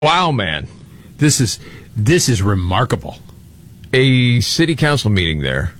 Wow, man. This is remarkable. A city council meeting there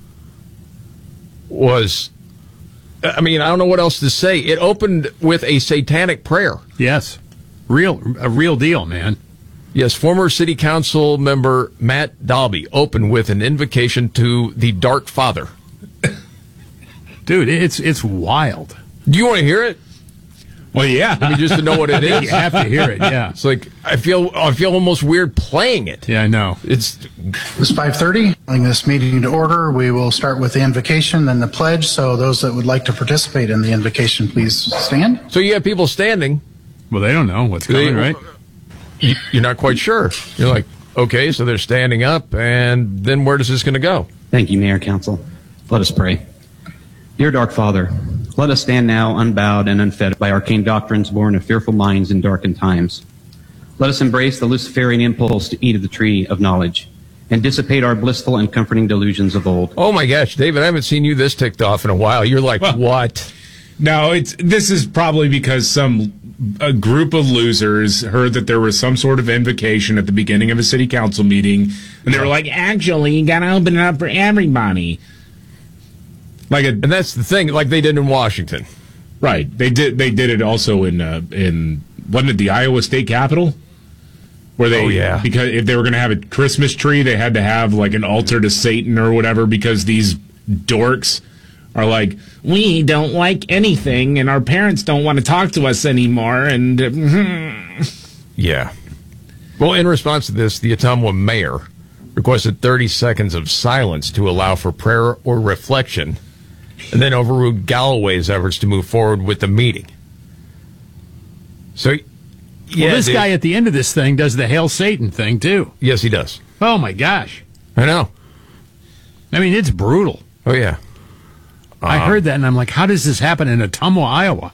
was, I don't know what else to say. It opened with a satanic prayer. Yes. A real deal, man. Yes, former city council member Matt Dalby opened with an invocation to the Dark Father. Dude, it's wild. Do you want to hear it? Well, yeah. Just to know what it is. You have to hear it, yeah. It's like, I feel almost weird playing it. Yeah, I know. It's 5:30. Calling this meeting to order. We will start with the invocation, then the pledge. So those that would like to participate in the invocation, please stand. So you have people standing. Well, they don't know what's coming, right? You're not quite sure. You're like, okay, so they're standing up, and then where is this going to go? Thank you, Mayor, Council. Let us pray. Dear Dark Father, let us stand now unbowed and unfed by arcane doctrines born of fearful minds in darkened times. Let us embrace the Luciferian impulse to eat of the tree of knowledge and dissipate our blissful and comforting delusions of old. Oh my gosh, David, I haven't seen you this ticked off in a while. You're like, what? No, this is probably because a group of losers heard that there was some sort of invocation at the beginning of a city council meeting, and they were like, actually, you gotta open it up for everybody. And that's the thing, like they did in Washington. Right. They did it also in wasn't it the Iowa State Capitol? Where they, because if they were going to have a Christmas tree, they had to have like an altar to Satan or whatever, because these dorks are like, we don't like anything, and our parents don't want to talk to us anymore, and yeah. Well, in response to this, the Ottumwa mayor requested 30 seconds of silence to allow for prayer or reflection, and then overruled Galloway's efforts to move forward with the meeting. So, yeah, well, this guy at the end of this thing does the Hail Satan thing, too. Yes, he does. Oh, my gosh. I know. It's brutal. Oh, yeah. I heard that, and I'm like, how does this happen in Ottumwa, Iowa?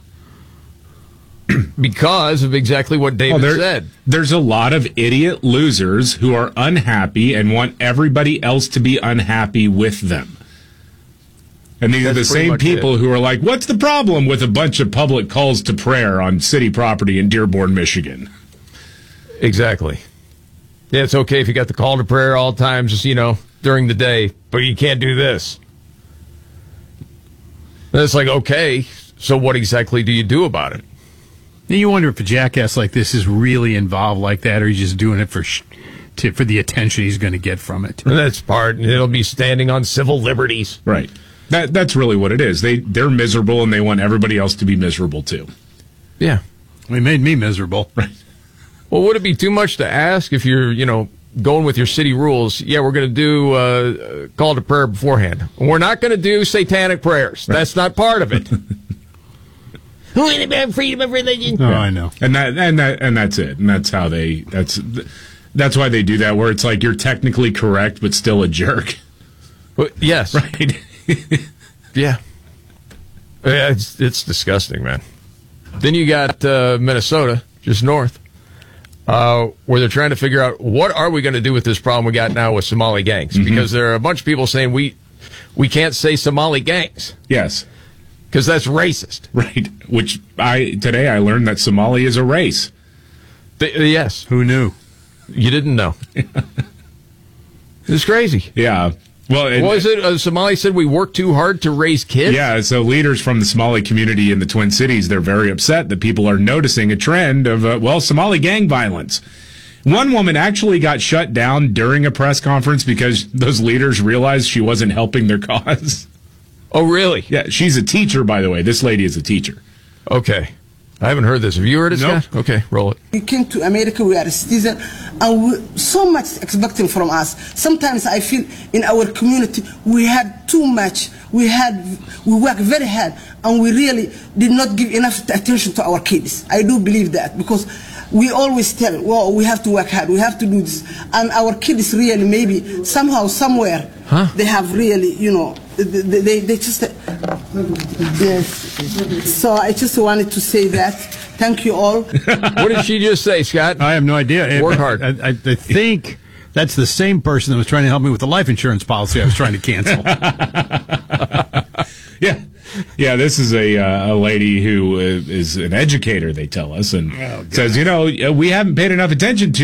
Because of exactly what David said. There's a lot of idiot losers who are unhappy and want everybody else to be unhappy with them. And these are the same people who are like, what's the problem with a bunch of public calls to prayer on city property in Dearborn, Michigan? Exactly. Yeah, it's okay if you got the call to prayer all times, during the day, but you can't do this. And it's like, okay, so what exactly do you do about it? You wonder if a jackass like this is really involved like that, or he's just doing it for the attention he's going to get from it. And that's part. It'll be standing on civil liberties. Right. That's really what it is. They're miserable, and they want everybody else to be miserable, too. Yeah. They made me miserable. Right. Well, would it be too much to ask if you're, going with your city rules? Yeah, we're going to do call to prayer beforehand. We're not going to do satanic prayers. Right. That's not part of it. Freedom of religion. Oh, I know. And that's it. And that's how that's why they do that, where it's like you're technically correct, but still a jerk. Well, yes. Right. Yeah. It's disgusting, man. Then you got Minnesota, just north, where they're trying to figure out what are we going to do with this problem we got now with Somali gangs, mm-hmm. because there are a bunch of people saying we can't say Somali gangs. Yes. Because that's racist. Right. Which today I learned that Somali is a race. Yes. Who knew? You didn't know. It's crazy. Yeah. Well, what was it? Somali said we work too hard to raise kids? Yeah, so leaders from the Somali community in the Twin Cities, they're very upset that people are noticing a trend of, Somali gang violence. One woman actually got shut down during a press conference because those leaders realized she wasn't helping their cause. Oh, really? Yeah, she's a teacher, by the way. This lady is a teacher. Okay. I haven't heard this. Have you heard it, Nope. Scott? Okay, roll it. We came to America, we are a citizen, and so much expecting from us. Sometimes I feel in our community we had too much. We worked very hard, and we really did not give enough attention to our kids. I do believe that, because we always tell, well, we have to work hard, we have to do this. And our kids really, maybe, somehow, somewhere, they have really, they just, yes. So I just wanted to say that. Thank you all. What did she just say, Scott? I have no idea. Work hard. I think that's the same person that was trying to help me with the life insurance policy I was trying to cancel. Yeah, this is a lady who is an educator, they tell us, and says, we haven't paid enough attention to